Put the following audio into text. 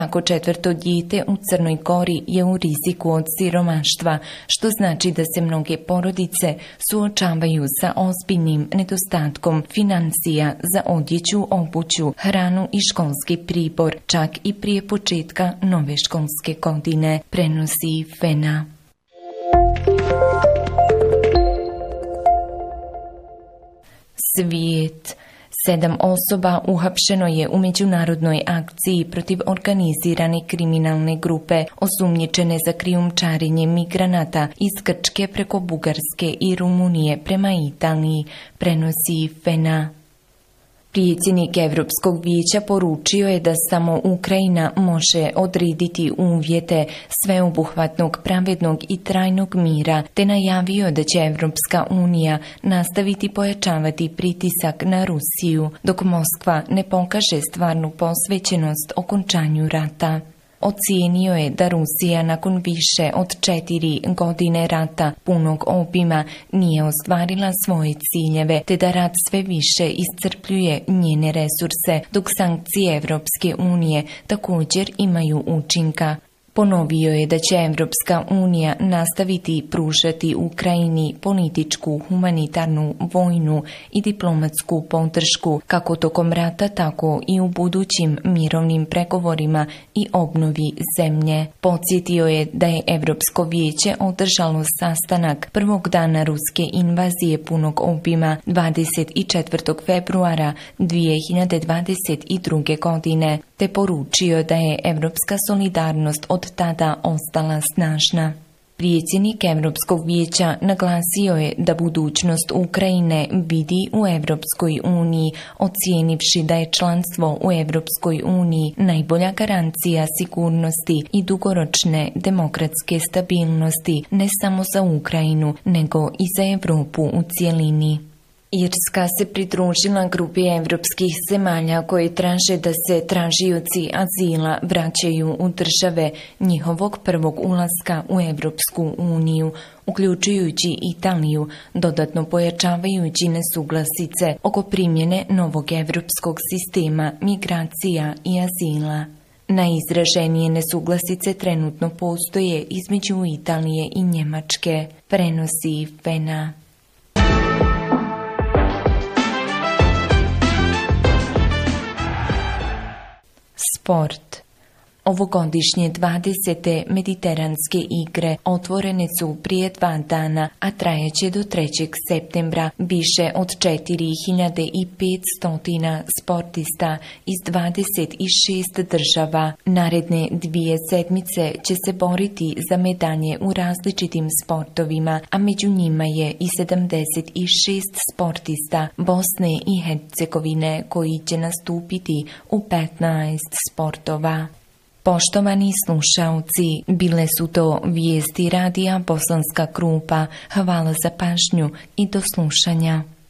Svako četvrto dijete u Crnoj Gori je u riziku od siromaštva, što znači da se mnoge porodice suočavaju sa ozbiljnim nedostatkom financija za odjeću, obuću, hranu i školski pribor, čak i prije početka nove školske godine, prenosi FENA. Svijet. 7 osoba uhapšeno je u međunarodnoj akciji protiv organizirane kriminalne grupe osumnjičene za krijumčarenje migranata iz Grčke preko Bugarske i Rumunije prema Italiji, prenosi FENA. Predsjednik Europskog vijeća poručio je da samo Ukrajina može odrediti uvjete sveobuhvatnog, pravednog i trajnog mira, te najavio da će Europska unija nastaviti pojačavati pritisak na Rusiju, dok Moskva ne pokaže stvarnu posvećenost okončanju rata. Ocijenio je da Rusija nakon više od 4 godine rata punog obima nije ostvarila svoje ciljeve, te da rat sve više iscrpljuje njene resurse, dok sankcije Europske unije također imaju učinka. Ponovio je da će Europska unija nastaviti pružati Ukrajini političku, humanitarnu, vojnu i diplomatsku podršku kako tokom rata, tako i u budućim mirovnim pregovorima i obnovi zemlje. Podsjetio je da je Europsko vijeće održalo sastanak prvog dana ruske invazije punog obima 24. februara 2022. godine, te poručio da je europska solidarnost od tada ostala snažna. Predsjednik Europskog vijeća naglasio je da budućnost Ukrajine vidi u Europskoj uniji, ocijenivši da je članstvo u Europskoj uniji najbolja garancija sigurnosti i dugoročne demokratske stabilnosti ne samo za Ukrajinu, nego i za Europu u cjelini. Irska se pridružila grupi evropskih zemalja koje traže da se tražioci azila vraćaju u države njihovog prvog ulaska u Europsku uniju, uključujući Italiju, dodatno pojačavajući nesuglasice oko primjene novog europskog sistema migracija i azila. Najizraženije nesuglasice trenutno postoje između Italije i Njemačke, prenosi FENA. Sport. Ovogodišnje 20. mediteranske igre otvorene su prije 2 dana, a trajeće do 3. septembra. Više od 4500 sportista iz 26 država. Naredne 2 sedmice će se boriti za medalje u različitim sportovima, a među njima je i 76 sportista Bosne i Hercegovine koji će nastupiti u 15 sportova. Poštovani slušaoci, bile su to vijesti radija Bosanska Krupa. Hvala za pažnju i do slušanja.